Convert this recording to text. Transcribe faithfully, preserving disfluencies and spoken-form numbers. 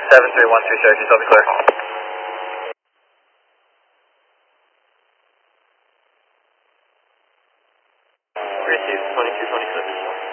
seven three one two six, still be clear. Received twenty-two twenty-six.